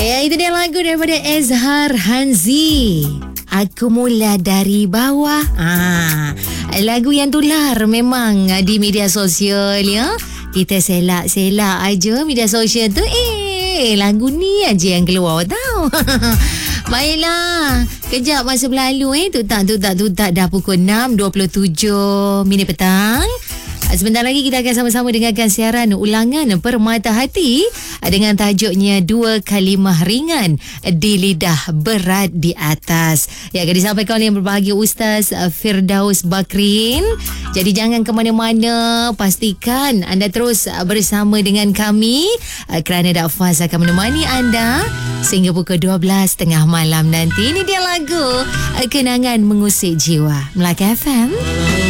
Ya, itu dia lagu daripada Ezhar Hanzi. Aku mula dari bawah. Lagu yang tular memang di media sosial ya. Kita selak-selak aja media sosial tu. Lagu ni aja yang keluar tau. Baiklah, kejap masa berlalu tutak dah pukul 6.27 minit petang. Sebentar lagi kita akan sama-sama dengarkan siaran ulangan Permata Hati dengan tajuknya 2 kalimah ringan di lidah berat di atas. Ya, akan disampaikan oleh yang berbahagia Ustaz Firdaus Bakrin. Jadi jangan ke mana-mana, pastikan anda terus bersama dengan kami kerana Dakfaz akan menemani anda sehingga pukul 12.30 malam nanti. Ini dia lagu Kenangan Mengusik Jiwa, Melaka FM.